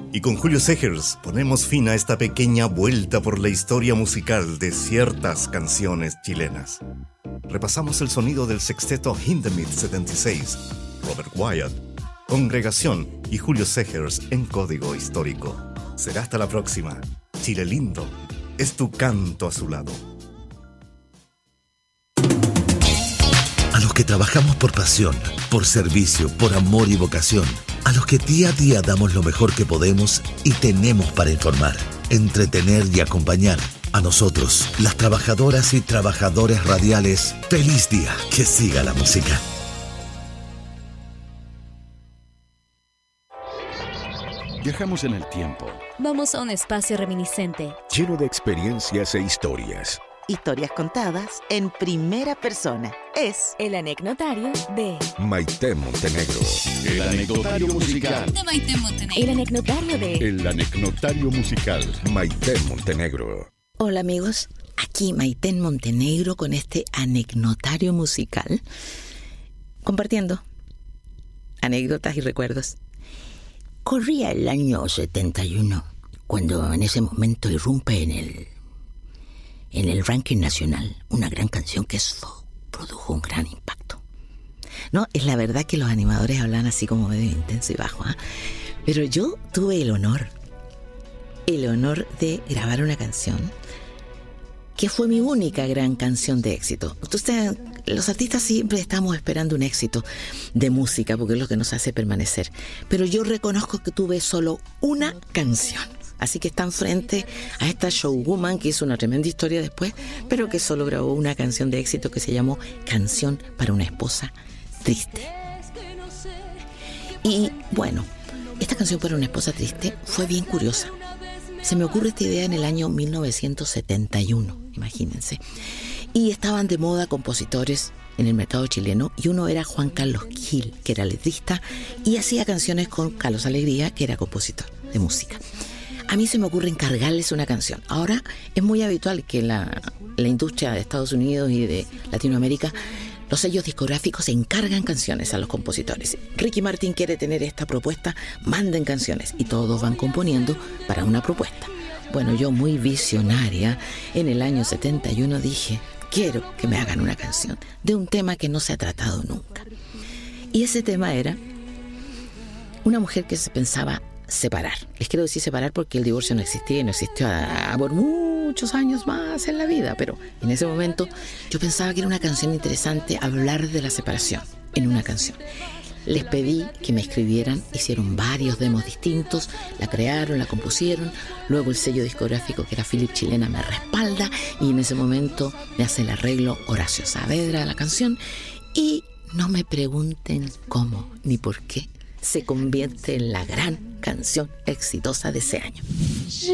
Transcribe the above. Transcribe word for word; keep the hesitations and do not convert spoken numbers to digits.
Y con Julio Segers ponemos fin a esta pequeña vuelta por la historia musical de ciertas canciones chilenas. Repasamos el sonido del sexteto Hindemith setenta y seis, Robert Wyatt, Congregación y Julio Segers en Código Histórico. Será hasta la próxima. Chile lindo, es tu canto a su lado. A los que trabajamos por pasión, por servicio, por amor y vocación. A los que día a día damos lo mejor que podemos y tenemos para informar, entretener y acompañar. A nosotros, las trabajadoras y trabajadores radiales, feliz día. Que siga la música. Viajamos en el tiempo. Vamos a un espacio reminiscente, Lleno de experiencias e historias. Historias contadas en primera persona. Es el anecdotario de Maite Montenegro. El anecdotario musical. de Maite Montenegro. El anecdotario de El anecdotario musical. Maite Montenegro. Hola amigos, aquí Maite Montenegro con este anecdotario musical, compartiendo anécdotas y recuerdos. Corría el año setenta y uno, cuando en ese momento irrumpe en el, en el ranking nacional una gran canción que eso produjo un gran impacto. No, es la verdad que los animadores hablan así como medio intenso y bajo, ¿eh? Pero yo tuve el honor, el honor de grabar una canción que fue mi única gran canción de éxito. Ustedes, los artistas siempre estamos esperando un éxito de música porque es lo que nos hace permanecer. Pero yo reconozco que tuve solo una canción. Así que están frente a esta showwoman que hizo una tremenda historia después, pero que solo grabó una canción de éxito que se llamó Canción para una esposa triste. Y bueno, esta canción para una esposa triste fue bien curiosa. Se me ocurre esta idea en el año mil novecientos setenta y uno, imagínense. Y estaban de moda compositores en el mercado chileno y uno era Juan Carlos Gil, que era letrista y hacía canciones con Carlos Alegría, que era compositor de música. A mí se me ocurre encargarles una canción. Ahora es muy habitual que la, la industria de Estados Unidos y de Latinoamérica, los sellos discográficos encargan canciones a los compositores. Ricky Martin quiere tener esta propuesta, manden canciones y todos van componiendo para una propuesta. Bueno, yo muy visionaria, en el año setenta y uno dije, quiero que me hagan una canción de un tema que no se ha tratado nunca. Y ese tema era una mujer que se pensaba separar. Les quiero decir separar porque el divorcio no existía y no existió a, a por muchos años más en la vida, pero en ese momento yo pensaba que era una canción interesante hablar de la separación en una canción. Les pedí que me escribieran, hicieron varios demos distintos, la crearon, la compusieron, luego el sello discográfico que era Philip Chilena me respalda y en ese momento me hace el arreglo Horacio Saavedra de la canción y no me pregunten cómo ni por qué se convierte en la gran canción exitosa de ese año.